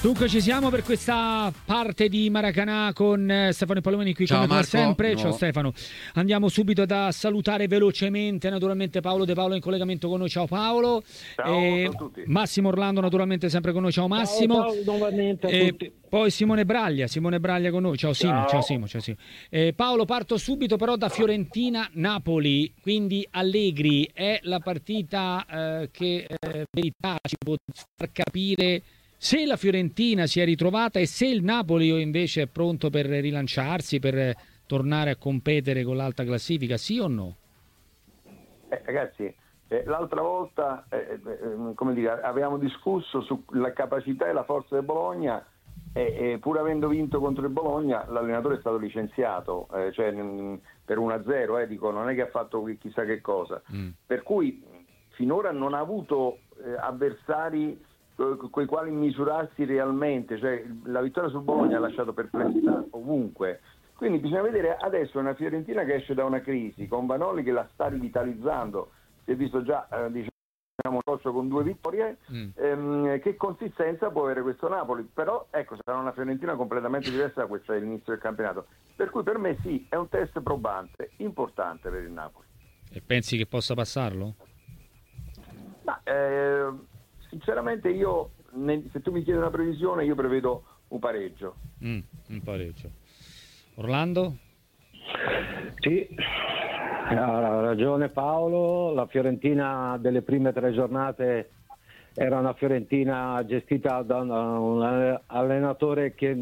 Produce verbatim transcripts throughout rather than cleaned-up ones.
Dunque ci siamo per questa parte di Maracanã con eh, Stefano Palomeni qui. Ciao, come Marco. sempre. No. Ciao Stefano. Andiamo subito da salutare velocemente naturalmente Paolo De Paolo in collegamento con noi. Ciao Paolo. Ciao, E ciao a tutti. Massimo Orlando naturalmente sempre con noi. Ciao Massimo. Ciao, ciao nuovamente a E tutti. poi Simone Braglia, Simone Braglia con noi. Ciao Simo, Ciao. ciao Simo, ciao Simo. Eh, Paolo, parto subito però da Fiorentina-Napoli, quindi Allegri è la partita eh, che eh, verità ci può far capire se la Fiorentina si è ritrovata e se il Napoli invece è pronto per rilanciarsi, per tornare a competere con l'alta classifica, sì o no? Eh, ragazzi, eh, l'altra volta eh, eh, come dire, avevamo discusso sulla capacità e la forza del Bologna e, e pur avendo vinto contro il Bologna l'allenatore è stato licenziato, eh, cioè, mh, per uno a zero, eh, dico, non è che ha fatto chissà che cosa. Mm. Per cui finora non ha avuto eh, avversari con i quali misurarsi realmente, cioè la vittoria sul Bologna ha lasciato perplessità ovunque, quindi bisogna vedere adesso una Fiorentina che esce da una crisi con Vanoli che la sta rivitalizzando, si è visto già eh, diciamo un rosso con due vittorie, mm. ehm, che consistenza può avere questo Napoli, però ecco sarà una Fiorentina completamente diversa da questa all'inizio del campionato, per cui per me sì, è un test probante, importante per il Napoli. E pensi che possa passarlo? Ma, eh, sinceramente io, se tu mi chiedi una previsione, io prevedo un pareggio. Mm, un pareggio. Orlando? Sì, ha ragione Paolo, la Fiorentina delle prime tre giornate era una Fiorentina gestita da un allenatore che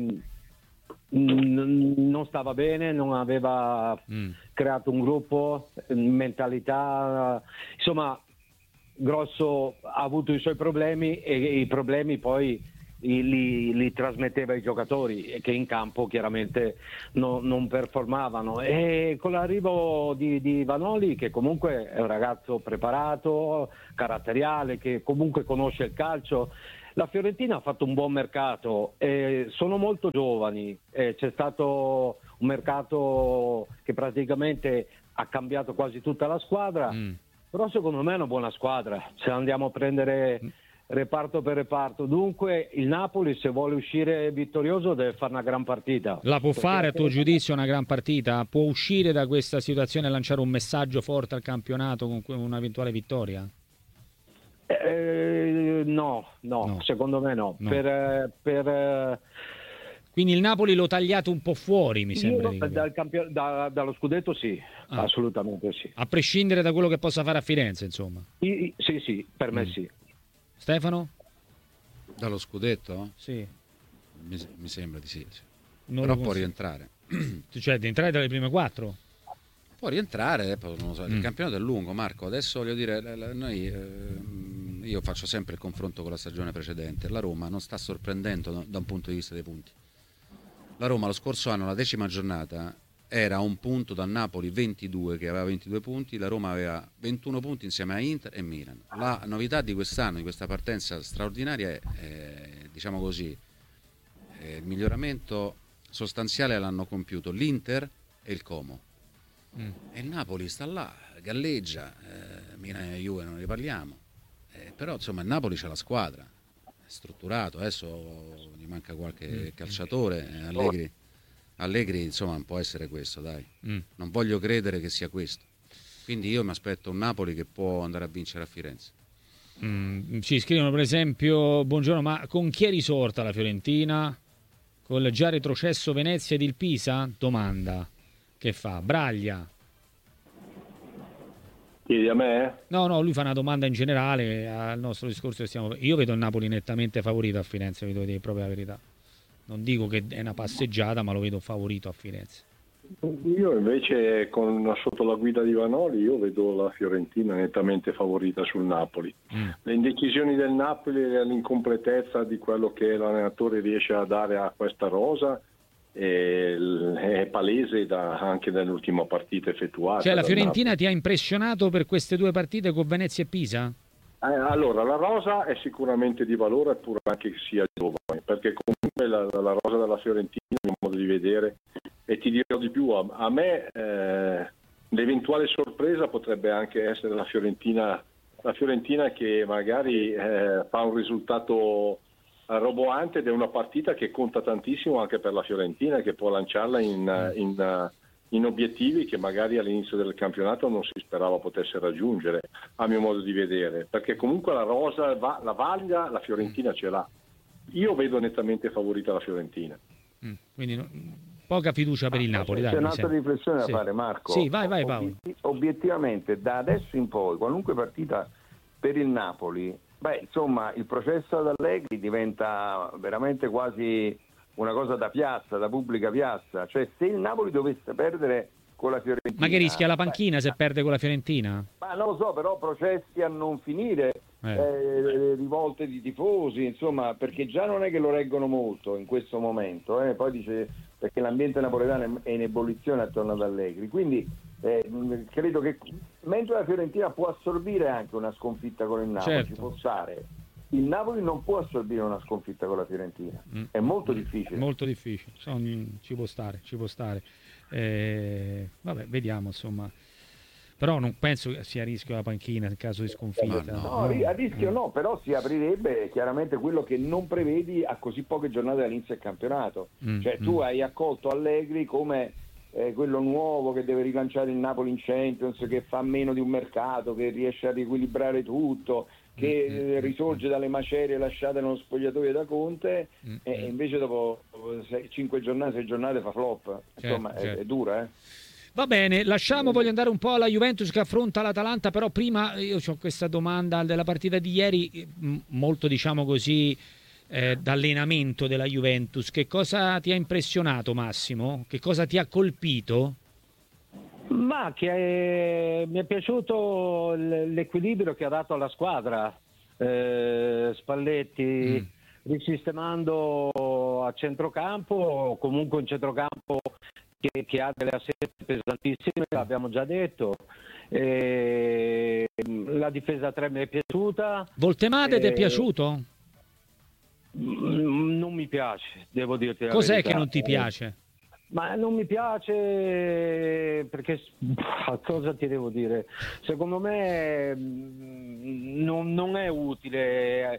non stava bene, non aveva mm. creato un gruppo, mentalità, insomma Grosso ha avuto i suoi problemi e i problemi poi li, li trasmetteva ai giocatori che in campo chiaramente no, non performavano, e con l'arrivo di, di Vanoli, che comunque è un ragazzo preparato, caratteriale, che comunque conosce il calcio, la Fiorentina ha fatto un buon mercato, eh, sono molto giovani, eh, c'è stato un mercato che praticamente ha cambiato quasi tutta la squadra. Mm. Però secondo me è una buona squadra, se andiamo a prendere reparto per reparto. Dunque il Napoli, se vuole uscire vittorioso, deve fare una gran partita. La può fare a tuo giudizio una gran partita? Può uscire da questa situazione e lanciare un messaggio forte al campionato con un'eventuale vittoria? Eh, no, no, no, secondo me no. no. Per... per Quindi il Napoli lo tagliate un po' fuori, mi sembra. Io, dal campio- da, dallo scudetto sì, ah. assolutamente sì. A prescindere da quello che possa fare a Firenze, insomma. I, sì, sì, per me mm. sì. Stefano? Dallo scudetto? Sì. Mi, mi sembra di sì. sì. Non Però può rientrare. Cioè, di entrare dalle prime quattro? Può rientrare, non lo so. Il mm. campionato è lungo, Marco. Adesso voglio dire, noi... Eh, io faccio sempre il confronto con la stagione precedente. La Roma non sta sorprendendo da un punto di vista dei punti. La Roma lo scorso anno, la decima giornata, era a un punto dal Napoli ventidue, che aveva ventidue punti, la Roma aveva ventuno punti insieme a Inter e Milan. La novità di quest'anno, di questa partenza straordinaria, è, è diciamo così, è il miglioramento sostanziale l'hanno compiuto l'Inter e il Como. Mm. E il Napoli sta là, galleggia, eh, Milan e Juve non ne parliamo, eh, però insomma il Napoli c'ha la squadra. Strutturato, adesso gli manca qualche calciatore, eh, Allegri, Allegri insomma può essere questo, dai, mm. non voglio credere che sia questo, quindi io mi aspetto un Napoli che può andare a vincere a Firenze. Mm. Ci scrivono per esempio, buongiorno, ma con chi è risorta la Fiorentina? Con il già retrocesso Venezia ed il Pisa? Domanda che fa Braglia. Chiedi a me? No, no, lui fa una domanda in generale al nostro discorso che stiamo... Io vedo il Napoli nettamente favorito a Firenze, vi devo dire proprio la verità. Non dico che è una passeggiata, ma lo vedo favorito a Firenze. Io invece, con, sotto la guida di Vanoli, io vedo la Fiorentina nettamente favorita sul Napoli. Mm. Le indecisioni del Napoli e l'incompletezza di quello che l'allenatore riesce a dare a questa rosa è palese da, anche nell'ultima partita effettuata. Cioè la Fiorentina ti ha impressionato per queste due partite con Venezia e Pisa? Eh, allora la rosa è sicuramente di valore, pur anche che sia giovane, perché comunque la, la rosa della Fiorentina, a mio modo di vedere, e ti dirò di più, a, a me eh, l'eventuale sorpresa potrebbe anche essere la Fiorentina, la Fiorentina che magari eh, fa un risultato roboante ed è una partita che conta tantissimo anche per la Fiorentina, che può lanciarla in, in, in obiettivi che magari all'inizio del campionato non si sperava potesse raggiungere, a mio modo di vedere, perché comunque la rosa, la vaglia la Fiorentina ce l'ha. Io vedo nettamente favorita la Fiorentina. Mm, quindi no, poca fiducia per il Napoli. C'è dai, un'altra riflessione da sì. fare, Marco. Sì, vai, vai Paolo. Obiet- obiettivamente, da adesso in poi, qualunque partita per il Napoli, beh, insomma, il processo ad Allegri diventa veramente quasi una cosa da piazza, da pubblica piazza. Cioè, se il Napoli dovesse perdere con la Fiorentina... Ma che rischia la panchina beh, se perde con la Fiorentina? Ma non lo so, però processi a non finire, eh. Eh, rivolte di tifosi, insomma, perché già non è che lo reggono molto in questo momento, eh. Poi dice perché l'ambiente napoletano è in ebollizione attorno ad Allegri, quindi eh, credo che mentre la Fiorentina può assorbire anche una sconfitta con il Napoli, certo. ci può stare, il Napoli non può assorbire una sconfitta con la Fiorentina, mm. è molto difficile. Molto difficile, Son, ci può stare, ci può stare. Eh, vabbè, vediamo insomma. Però non penso che sia a rischio la panchina in caso di sconfitta. No, no, a rischio no, però si aprirebbe chiaramente quello che non prevedi a così poche giornate dall'inizio del campionato. Mm, cioè mm. tu hai accolto Allegri come eh, quello nuovo che deve rilanciare il Napoli in Champions, che fa meno di un mercato, che riesce a riequilibrare tutto, che mm, eh, risorge dalle macerie lasciate nello spogliatoio da Conte, mm, e invece dopo cinque giornate, sei giornate fa flop. Insomma, certo, è, certo. è dura, eh. Va bene, lasciamo, voglio andare un po' alla Juventus che affronta l'Atalanta, però prima io ho questa domanda della partita di ieri, molto diciamo così eh, d'allenamento della Juventus. Che cosa ti ha impressionato, Massimo? Che cosa ti ha colpito? Ma che è, mi è piaciuto l'equilibrio che ha dato alla squadra, eh, Spalletti mm. risistemando a centrocampo, comunque un centrocampo Che, che ha delle assenze pesantissime, l'abbiamo già detto. E la difesa tre mi è piaciuta. Voltemade e... ti è piaciuto? Non mi piace, devo dirti la Cos'è verità. Che non ti piace? Ma non mi piace perché, cosa ti devo dire? Secondo me non, non è utile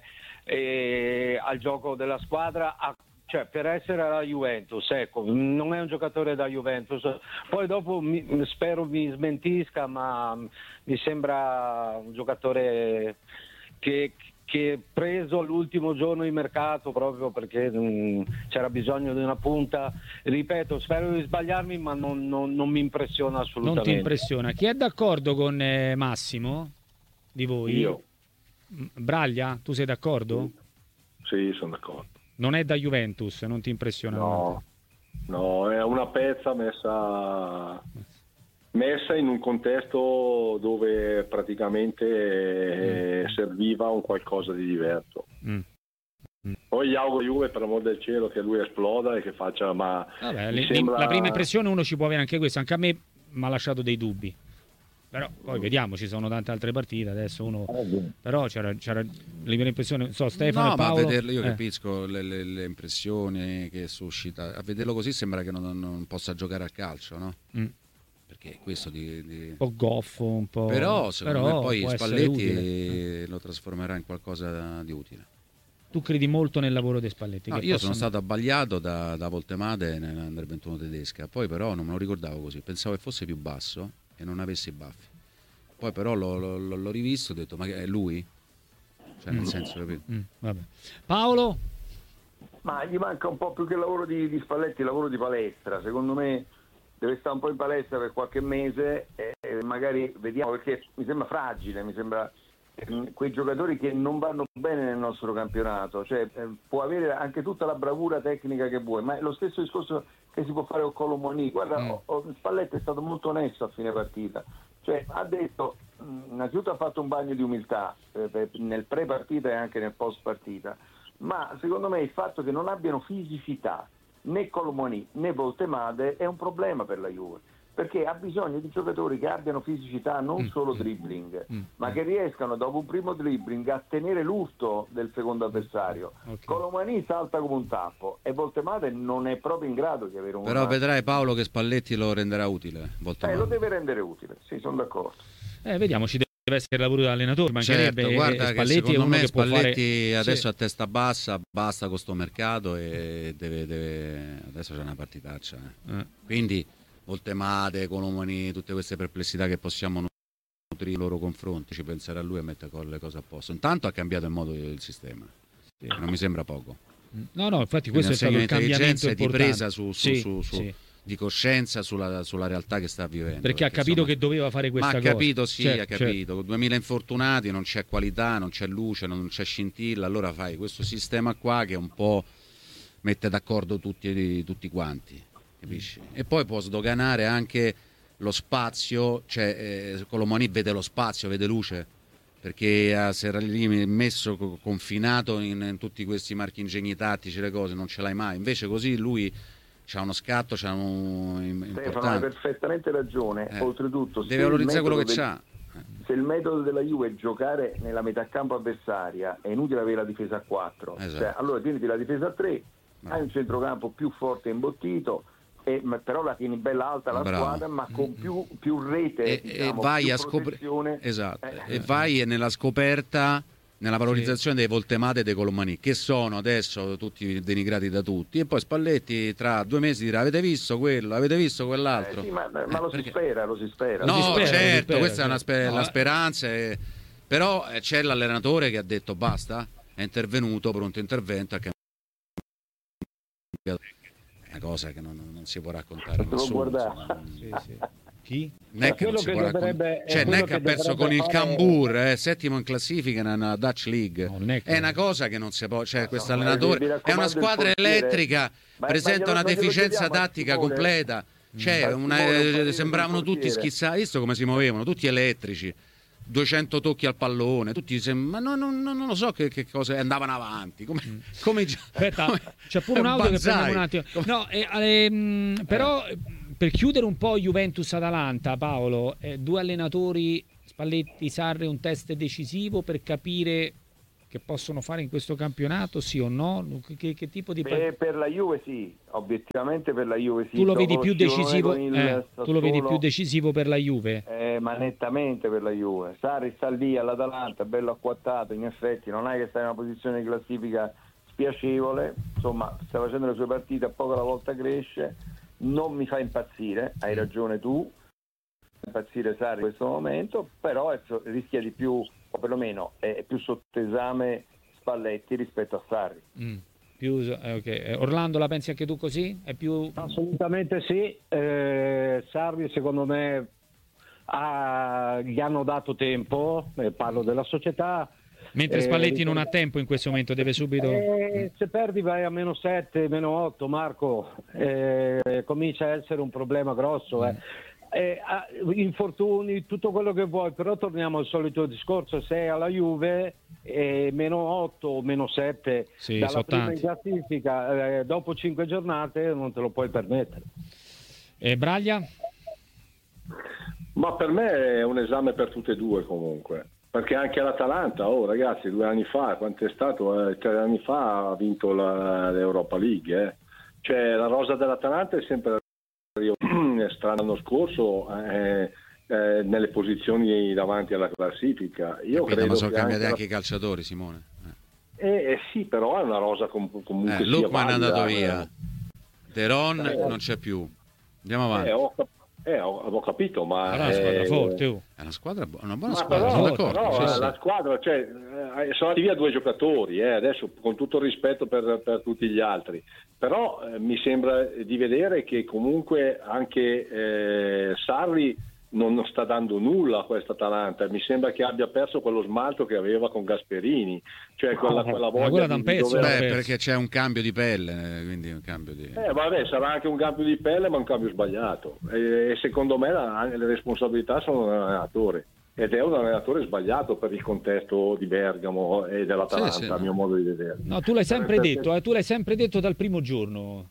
eh, al gioco della squadra a Cioè, per essere alla Juventus, ecco, non è un giocatore da Juventus. Poi dopo mi, spero mi smentisca, ma mi sembra un giocatore che, che preso all'ultimo giorno di mercato proprio perché mh, c'era bisogno di una punta. Ripeto, spero di sbagliarmi, ma non, non, non mi impressiona assolutamente. Non ti impressiona. Chi è d'accordo con eh, Massimo di voi? Io. Braglia, tu sei d'accordo? Sì, sono d'accordo. Non è da Juventus, non ti impressiona? No, no, è una pezza messa, messa in un contesto dove praticamente mm. serviva un qualcosa di diverso. Mm. Mm. Poi gli auguro Juve, per amor del cielo, che lui esploda e che faccia, ma Vabbè, le, sembra... la prima impressione uno ci può avere anche questo, anche a me mi ha lasciato dei dubbi. Però poi vediamo, ci sono tante altre partite adesso uno però c'era, c'era la mia impressione, non so, Stefano no, e Paolo, ma a vederlo io eh. capisco le, le, le impressioni che suscita, a vederlo così sembra che non, non possa giocare a calcio, no? Mm. Perché questo di, di... un po' goffo, un po', però secondo però me poi Spalletti utile. Lo trasformerà in qualcosa di utile. Tu credi molto nel lavoro di Spalletti? No, che io possono... sono stato abbagliato da, da Voltemade nell'Under ventuno tedesca, poi però non me lo ricordavo così, pensavo che fosse più basso e non avesse i baffi. Poi però l'ho, l'ho, l'ho rivisto e ho detto, ma è lui? Cioè nel mm. senso, capito? Mm, vabbè. Paolo? Ma gli manca un po' più che il lavoro di, di Spalletti, il lavoro di palestra. Secondo me deve stare un po' in palestra per qualche mese e, e magari vediamo, perché mi sembra fragile, mi sembra eh, quei giocatori che non vanno bene nel nostro campionato. Cioè eh, può avere anche tutta la bravura tecnica che vuoi, ma è lo stesso discorso che si può fare con Colomoni. Guarda, mm. o, o, Spalletti è stato molto onesto a fine partita. Cioè ha detto, innanzitutto ha fatto un bagno di umiltà eh, nel pre-partita e anche nel post-partita, ma secondo me il fatto che non abbiano fisicità né Colomoni né Voltemade è un problema per la Juve, perché ha bisogno di giocatori che abbiano fisicità, non solo dribbling, mm. ma che riescano dopo un primo dribbling a tenere l'urto del secondo avversario. Okay. Colomani salta come un tappo e Voltemade non è proprio in grado di avere un... Però vedrai Paolo che Spalletti lo renderà utile. Eh, lo deve rendere utile, sì, sono d'accordo. Eh, vediamo, ci deve essere il lavoro dell'allenatore, mancherebbe. Certo, guarda Spalletti che secondo è uno me che Spalletti può fare... adesso sì. a testa bassa, basta con sto mercato e deve, deve... adesso c'è una partitaccia. Eh. Eh. Quindi Voltemade, Colomani, tutte queste perplessità che possiamo nutrire nei loro confronti, ci penserà lui a mettere le cose a posto. Intanto ha cambiato il modo del sistema, sì. Non mi sembra poco. No, no, infatti questo quindi è stato il cambiamento importante. Di presa su, su, sì, su, su, sì. di coscienza sulla, sulla realtà che sta vivendo. Perché, perché ha capito insomma, che doveva fare questa ma cosa. Ha capito, sì, certo, ha capito. Certo. Con duemila infortunati non c'è qualità, non c'è luce, non c'è scintilla. Allora fai questo sistema qua che un po' mette d'accordo tutti, tutti quanti, capisci? Mm. E poi può sdoganare anche lo spazio, cioè eh, Colomani vede lo spazio, vede luce. Perché a si era lì messo confinato in, in tutti questi marchingegni tattici, le cose non ce l'hai mai. Invece così lui c'ha uno scatto, c'ha un Stefano, hai perfettamente ragione. Eh, Oltretutto deve valorizzare quello che del, c'ha. Se il metodo della Juve è giocare nella metà campo avversaria, è inutile avere la difesa a quattro. Esatto. Cioè, allora tieniti la difesa a tre, no. Hai un centrocampo più forte e imbottito. E, però la tieni bella alta la Bravo. Squadra, ma con più, più rete e, diciamo, e vai più a scoprire esatto eh. e vai nella scoperta, nella valorizzazione sì. dei Voltemade e dei Colomani, che sono adesso tutti denigrati da tutti, e poi Spalletti tra due mesi dirà: avete visto quello, avete visto quell'altro. Eh, sì, ma, ma eh, lo perché... si spera, lo si spera. No, si spera, certo, spera, questa certo. è una sper- no, la speranza, è... però c'è l'allenatore che ha detto basta, è intervenuto, pronto intervento, ha cambiato. Una cosa che non, non si può raccontare a nessuno, insomma, sì, sì. Chi? Non è che, non si può raccont- cioè, non è che ha perso con il Cambur, eh, settimo in classifica nella Dutch League. No, è, è una cosa che non si può, cioè, no, questo no, allenatore è una squadra elettrica, ma, presenta ma una deficienza tattica completa, cioè, una, eh, sembravano tutti schizzati, visto come si muovevano, tutti elettrici. duecento tocchi al pallone, tutti sem- ma no, no, no, non lo so che, che cose andavano avanti. Come, come, Aspetta, come, c'è pure un audio che prendiamo un attimo. Come... No, eh, ehm, però eh. per chiudere un po' Juventus-Atalanta, Paolo, eh, due allenatori, Spalletti, Sarri, un test decisivo per capire che possono fare in questo campionato, sì o no? Che, che tipo di Beh, per la Juve sì, obiettivamente per la Juve sì. Tu lo vedi più decisivo, il eh, tu lo vedi più decisivo per la Juve? Eh, ma nettamente per la Juve. Sarri sta lì all'Atalanta, bello acquattato, in effetti non è che sta in una posizione di classifica spiacevole, insomma sta facendo le sue partite, a poco alla volta cresce, non mi fa impazzire, hai ragione tu, impazzire Sarri in questo momento, però è, rischia di più, o perlomeno è più sotto esame Spalletti rispetto a Sarri. Mm. Più, eh, okay. Orlando, la pensi anche tu così? È più... Assolutamente sì, eh, Sarri secondo me ha, gli hanno dato tempo, eh, parlo della società. Mentre Spalletti eh, non ha tempo in questo momento, deve subito... Eh, se perdi vai a meno sette, meno otto, Marco, eh, comincia a essere un problema grosso. Eh. Eh, infortuni, tutto quello che vuoi, però torniamo al solito discorso: sei alla Juve e meno otto o meno sette sì, dalla prima tanti. in classifica, eh, dopo cinque giornate non te lo puoi permettere. E Braglia? Ma per me è un esame per tutte e due comunque, perché anche l'Atalanta, oh ragazzi, due anni fa, quanto è stato? Eh, tre anni fa ha vinto la, l'Europa League, eh. Cioè la rosa dell'Atalanta è sempre strano, l'anno scorso eh, eh, nelle posizioni davanti alla classifica. Io Capito, credo ma sono che cambiati anche, anche i calciatori, Simone. Eh. Eh, eh, sì, però è una rosa com- comunque Eh, Lukman è andato eh. via, Deron eh. non c'è più. Andiamo avanti. Eh, ho, eh, ho, ho capito, ma è una squadra eh, forte. Oh. È una squadra, una buona ma squadra, però, sono d'accordo. però sì, la sì. squadra, cioè, eh, sono andati via due giocatori, eh, adesso con tutto il rispetto per, per tutti gli altri, però eh, mi sembra di vedere che comunque anche eh, Sarri non, non sta dando nulla a questa Atalanta, mi sembra che abbia perso quello smalto che aveva con Gasperini, cioè quella, quella voglia quella da un di pezzo, dover... Beh, perché c'è un cambio di pelle, quindi un cambio di... Eh, vabbè, sarà anche un cambio di pelle, ma un cambio sbagliato. E, e secondo me la, le responsabilità sono dell'allenatore. Ed è un allenatore sbagliato per il contesto di Bergamo e dell'Atalanta, sì, sì, a mio modo di vedere. No, tu l'hai sempre Perché... detto, eh, tu l'hai sempre detto dal primo giorno.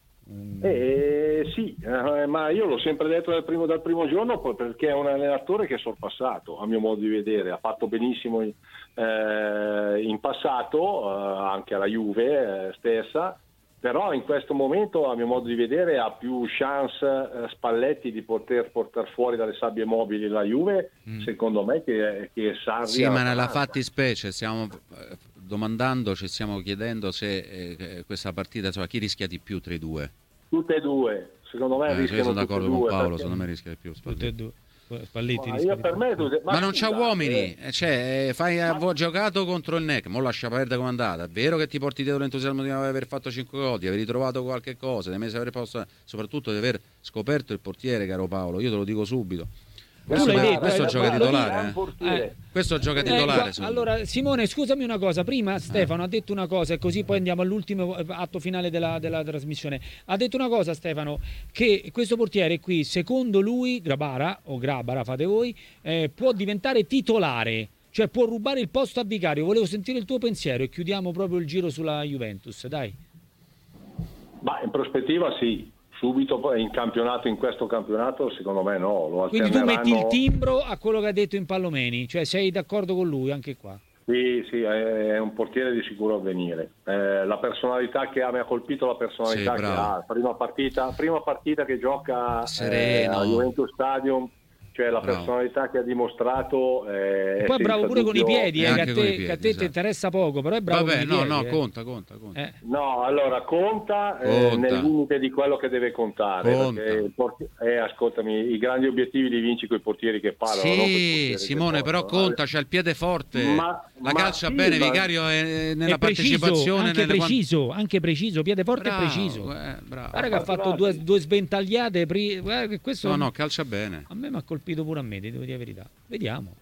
Eh, sì, eh, ma io l'ho sempre detto dal primo, dal primo giorno perché è un allenatore che è sorpassato, a mio modo di vedere. Ha fatto benissimo eh, in passato, eh, anche alla Juve eh, stessa, però in questo momento, a mio modo di vedere, ha più chance eh, Spalletti di poter portare fuori dalle sabbie mobili la Juve, mm. secondo me, che, che Sarri. Sì, ma nella fattispecie stiamo eh, domandando, ci stiamo chiedendo se eh, questa partita, insomma, chi rischia di più tra i due? Tutte e due, secondo me eh, rischiano sono d'accordo con Paolo, perché... secondo me rischia di più Spalletti. Tutte e due. Spalletti ma, io per me, ma, ma non scusa, c'ha uomini, eh, cioè, fai, ma... avevo giocato contro il N E C, mo lascia perdere come è andata. È vero che ti porti dietro l'entusiasmo di aver fatto cinque gol, di aver ritrovato qualche cosa, di aver posto, soprattutto di aver scoperto il portiere, caro Paolo, io te lo dico subito. Questo, l'hai beh, detto, questo eh, gioca ma- titolare, eh. Eh. Questo gioca Eh, titolare. qua- allora Simone, scusami una cosa, prima Stefano ha detto una cosa e così poi andiamo all'ultimo atto finale della, della trasmissione. Ha detto una cosa Stefano, che questo portiere qui, secondo lui, Grabara o Grabara fate voi, eh, può diventare titolare, cioè può rubare il posto a Vicario. Volevo sentire il tuo pensiero e chiudiamo proprio il giro sulla Juventus, dai. Ma in prospettiva sì, subito in campionato, in questo campionato secondo me no. Lo Quindi tu metti il alterneranno- timbro a quello che ha detto in Pallomeni, cioè sei d'accordo con lui anche qua? Sì, sì, è un portiere di sicuro avvenire. Eh, la personalità che ha, mi ha colpito la personalità Sì, che bravo. ha. Prima partita, prima partita che gioca eh, Sereno. al Juventus Stadium, cioè la Bravo. personalità che ha dimostrato. eh, E poi è bravo senza pure con i dubbio- piedi, E eh, che, a anche con i te, piedi, che a te ti esatto. interessa poco, però è bravo Vabbè, con i no, piedi. no, eh. conta, conta, conta. Eh. No, allora conta, eh, Conta. nel limite di quello che deve contare. Conta. Perché il porti- eh, ascoltami, i grandi obiettivi li vinci con i portieri che parlano. non coi Sì, portieri che Simone, però portano. conta, c'ha il piede forte, Ma- la ma calcia sì, bene, ma- Vicario è nella È preciso, partecipazione. anche nelle preciso, anche preciso, piede forte Bravo, e preciso. eh, bravo. Guarda che ha fatto Bravi. due, due sventagliate. Pri... Guarda che questo No, no, calcia bene. a me mi ha colpito pure a me, ti devo dire la verità. Vediamo.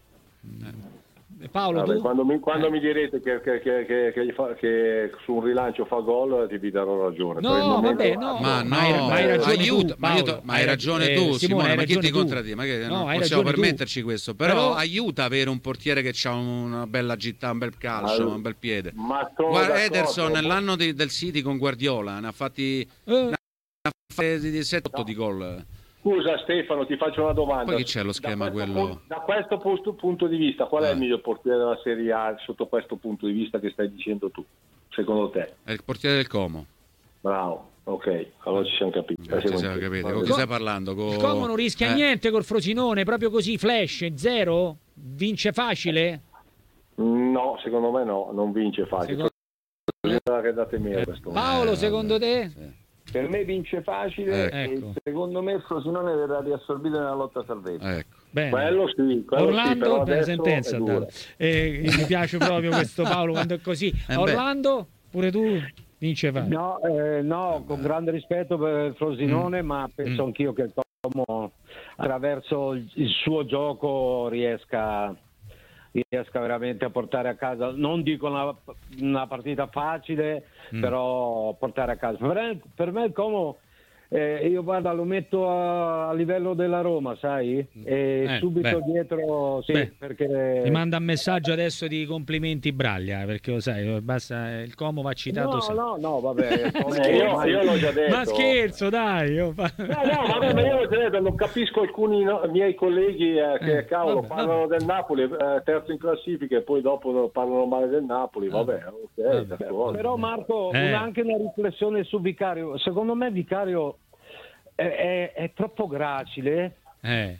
Eh, Paolo, Vabbè, tu? quando mi, quando Eh. mi direte che, che- che- che- che gli fa- che su un rilancio fa gol, ti vi darò ragione. Per il No, momento- vabbè, no. Ma no, ma hai, ma hai ragione aiuta, tu, ma, Paolo. aiuta- ma hai Hai- ragione eh, tu, Simone, Simone, hai ma chi ragione ti tu. contraddice? Ma che No, non hai possiamo ragione tu. permetterci questo, però, Però- aiuta avere un portiere che ha una bella agilità, un bel calcio, Allora, un bel piede. Ma sono Guarda, d'accordo. Ederson nell'anno di- del City con Guardiola ne ha fatti Eh, sette otto di gol. Scusa Stefano, ti faccio una domanda. Poi chi c'è lo schema da questo, quello? pu- da questo posto- punto di vista, qual è Eh. il miglior portiere della Serie A sotto questo punto di vista che stai dicendo tu? Secondo te? È il portiere del Como. Bravo, ok, allora ci siamo capiti. Eh, ci siamo capiti. Con chi Co- stai parlando? Con... il Como non rischia eh, niente col Frosinone, proprio così, flash, zero? Vince facile? No, secondo me no, non vince facile. Secondo- Bisogna che date meno questo. Paolo, Eh, secondo te? sì. Per me vince facile Eh, e ecco. secondo me il Frosinone verrà riassorbito nella lotta a salvezza. Ecco. Bene. Quello sì, quello sì, Orlando, però beh, adesso sentenza è dura. data. Eh, mi piace proprio questo Paolo quando è così. beh. Orlando, pure tu vince facile. No, eh, no, con grande rispetto per il Frosinone, ma penso Mm. anch'io che il Como attraverso il il suo gioco riesca, riesca veramente a portare a casa, non dico una, una partita facile, Mm. però portare a casa. Per me, per me il Como, eh, io guarda, lo metto a, a livello della Roma, sai? E Eh, subito beh. dietro, sì, Beh, perché... Mi manda un messaggio adesso di complimenti Braglia, perché lo sai, basta, il Como va citato No, sempre. no, no, vabbè. Como Eh, io, ormai- io l'ho già detto. Ma scherzo, dai! io fa- No, no, vabbè, ma io l'ho già detto, non capisco alcuni no- miei colleghi eh, che Eh, cavolo vabbè, parlano vabbè. del Napoli, eh, terzo in classifica e poi dopo parlano male del Napoli, vabbè, ok, Vabbè. d'accordo. Però Marco, Eh. una- anche una riflessione su Vicario. Secondo me Vicario è, è- è troppo gracile, Eh,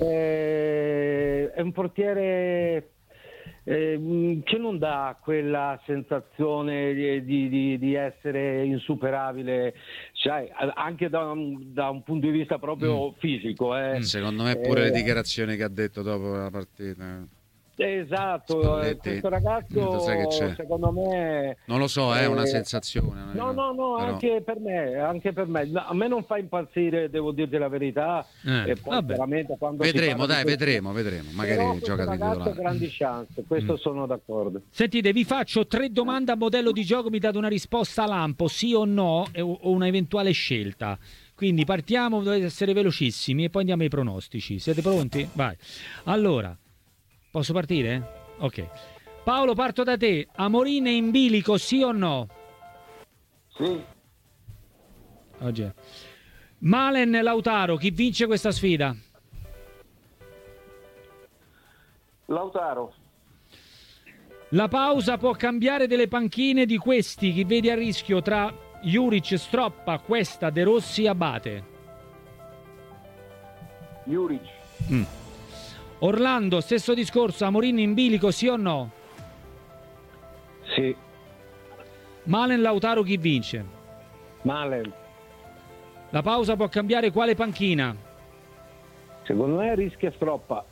è, è un portiere eh, che non dà quella sensazione di, di- di- di essere insuperabile, sai, anche da un, da un punto di vista proprio fisico. eh. Secondo me pure le Eh, dichiarazioni che ha detto dopo la partita. Esatto, eh, Spalletti, questo lo ragazzo sai che c'è? secondo me... Non lo so, è una Eh, sensazione. No, no, no, però- anche per me, anche per me. No, a me non fa impazzire, devo dirti la verità. Eh, e poi vabbè. veramente quando si Vedremo, parla dai, di questo- vedremo, vedremo. Però Magari questo gioca di ragazzo ha titolare. grandi chance, questo sono d'accordo. Sentite, vi faccio tre domande a modello di gioco, mi date una risposta a lampo, sì o no, e- o una eventuale scelta. Quindi partiamo, dovete essere velocissimi e poi andiamo ai pronostici. Siete pronti? Vai. Allora, posso partire? Ok. Paolo, parto da te. Amorine in bilico, sì o no? Sì, Oggi è. Malen Lautaro, chi vince questa sfida? Lautaro, La pausa può cambiare delle panchine di questi, chi vedi a rischio tra Juric, Stroppa, Cuesta, De Rossi, Abate. Juric. Mm. Orlando, stesso discorso, Amorin in bilico, sì o no? Sì. Malen, Lautaro, chi vince? Malen. La pausa può cambiare quale panchina? Secondo me rischia Stroppa.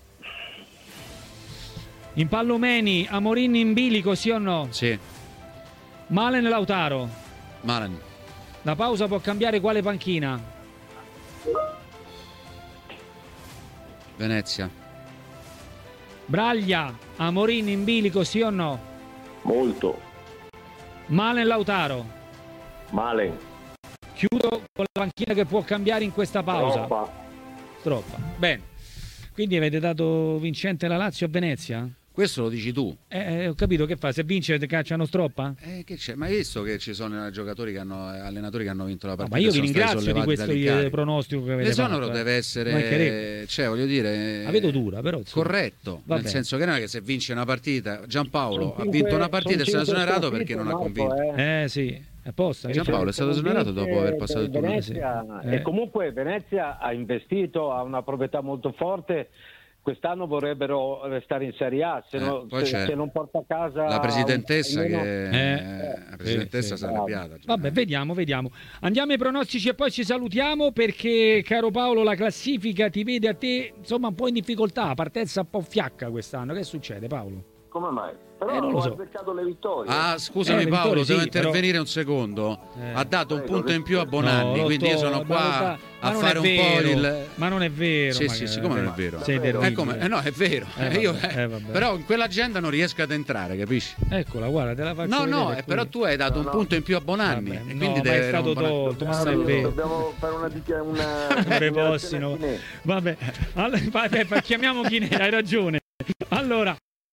In Pallomeni, Amorin in bilico, sì o no? Sì. Malen, Lautaro. Malen. La pausa può cambiare quale panchina? Venezia. Braglia, Amorin in bilico, sì o no? Molto. Malen, Lautaro. Malen. Chiudo con la panchina che può cambiare in questa pausa. Troppa. Troppa. Bene. Quindi avete dato vincente la Lazio a Venezia? Questo lo dici tu. Eh, ho capito, che fa? Se vince cacciano Stroppa? Eh, che c'è? Ma hai visto che ci sono giocatori che hanno allenatori che hanno vinto la No, partita? ma io e vi sono stati ringrazio di sollevati questo dall'incarico. pronostico che avete L'esonero fatto. deve eh. essere, Mancherebbe. cioè voglio dire, La vedo dura, però insomma. corretto, Va nel bene. senso che non è che se vince una partita, Giampaolo Sono ha vinto una cinque- partita e sono se n'è cinque esonerato perché non ha sconfitte, convinto. Marco, eh. Eh sì, apposta. Giampaolo è stato esonerato dopo aver passato il turno. Venezia, sì. Eh. E comunque Venezia ha investito, ha una proprietà molto forte. Quest'anno vorrebbero restare in Serie A, se, Eh, no- poi se- c'è se non porta a casa La presidentessa almeno- che Eh, la presidentessa sì, si è sì. arrabbiata. Vabbè, vediamo, vediamo. Andiamo ai pronostici e poi ci salutiamo perché, caro Paolo, la classifica ti vede a te, insomma, un po' in difficoltà, partenza un po' fiacca quest'anno. Che succede, Paolo? Come mai? Però Eh, non lo ho so. azzeccato le vittorie. Ah, scusami Eh, le Paolo, vittorie devo sì, intervenire però- un secondo. Eh. Ha dato un Prego, punto in più a No, Bonanni, lo quindi so, io sono ma qua lo sa- ma a non fare è un po' vero, il... Ma non è vero. Sì, ma sì, che- sì, come non è vero? Sei Davvero? Eh, terribile. come? Eh, no, è vero. Eh, Eh, io, vabbè, eh, eh, vabbè. però in quell'agenda non riesco ad entrare, capisci? Eccola, guarda, te la faccio No, no, vedere eh, però qui. tu hai dato No, un no. punto in più a Bonanni. Vabbè, e no, quindi ma deve è avere stato un buon- tolto, ma non è Dobbiamo- vero. Dobbiamo fare una dichiarazione. Una, Non ne una possino. dichiarazione Vabbè, allora, vabbè, fa- chiamiamo Chinè, hai ragione. Allora,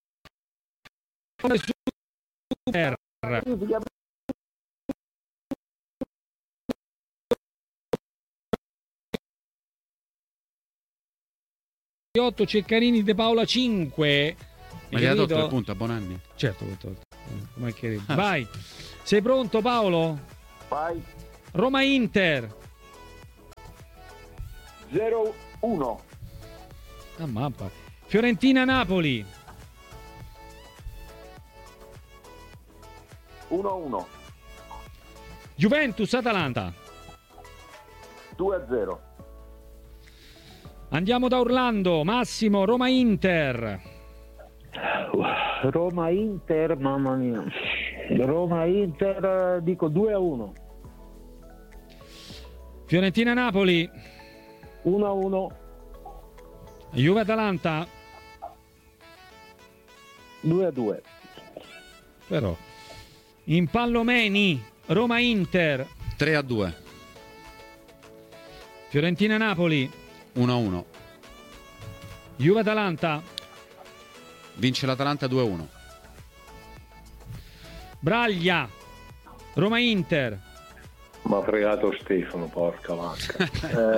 super. fine. otto Ceccarini De Paola cinque. Ma Hai gli ha capito? tolto il punto a Bonanni? Certo, l'ho tolto. Eh, come che- Vai. Sei pronto, Paolo? Vai. Roma Inter. zero uno. Ah, mappa. Fiorentina Napoli. uno uno. Juventus Atalanta. due a zero. Andiamo da Orlando. Massimo, Roma Inter. Roma Inter, mamma mia. Roma Inter, dico due a uno. Fiorentina Napoli. uno a uno. Juve Atalanta. due a due. Però. In Pallomeni. Roma Inter. tre a due. Fiorentina Napoli. uno a uno. Juve Atalanta. Vince l'Atalanta due a uno. Braglia. Roma Inter. Ma ha fregato Stefano, porca vacca.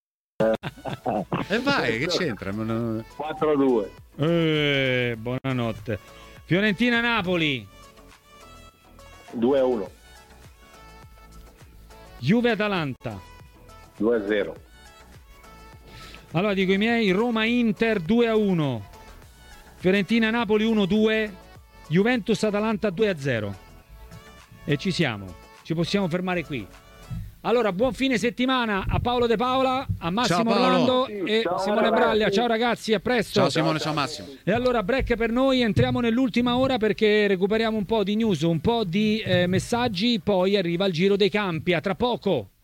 E vai, che c'entra? Non- non- quattro a due. Eh, buonanotte. Fiorentina Napoli. due a uno. Juve Atalanta. due a zero. Allora dico i miei: Roma Inter due a uno. Fiorentina Napoli uno a due. Juventus Atalanta due a zero. E ci siamo. Ci possiamo fermare qui. Allora, buon fine settimana a Paolo De Paola, a Massimo Ciao, Paolo. Orlando Sì, e ciao, Simone ragazzi. Braglia. Ciao ragazzi, a presto. Ciao Simone, ciao Massimo. E allora break per noi, entriamo nell'ultima ora perché recuperiamo un po' di news, un po' di eh, messaggi, poi arriva il giro dei campi. A tra poco.